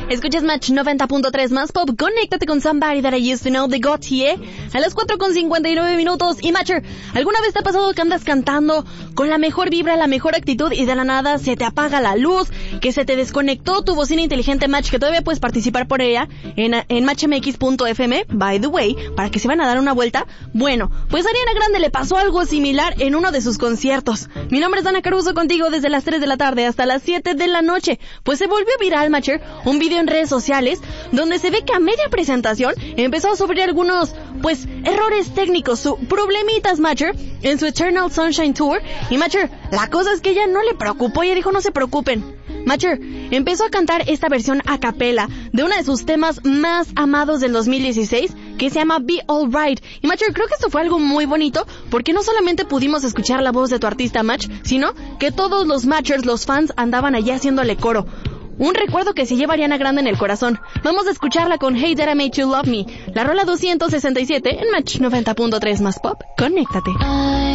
Escuchas Match 90.3 más pop. Conéctate con Somebody That I Used to Know de Gautier a las 4:59. Y Matcher, ¿alguna vez te ha pasado que andas cantando con la mejor vibra, la mejor actitud y de la nada se te apaga la luz, que se te desconectó tu bocina inteligente, Match, que todavía puedes participar por ella en matchmx.fm, by the way, para que se van a dar una vuelta? Bueno, pues a Ariana Grande le pasó algo similar en uno de sus conciertos. Mi nombre es Dana Caruso, contigo desde las 3 de la tarde hasta las 7 de la noche. Pues se volvió viral, Matcher, un video en redes sociales donde se ve que a media presentación empezó a sufrir algunos, pues, errores técnicos, problemitas, Matcher, en su Eternal Sunshine Tour. Y Matcher, la cosa es que ella no le preocupó, ella dijo no se preocupen. Matcher empezó a cantar esta versión a capela de uno de sus temas más amados del 2016, que se llama Be Alright. Y Matcher, creo que esto fue algo muy bonito, porque no solamente pudimos escuchar la voz de tu artista, Match, sino que todos los Matchers, los fans, andaban allá haciéndole coro. Un recuerdo que se lleva Ariana Grande en el corazón. Vamos a escucharla con Hey That I Made You Love Me, la rola 267 en Match 90.3 más pop. Conéctate.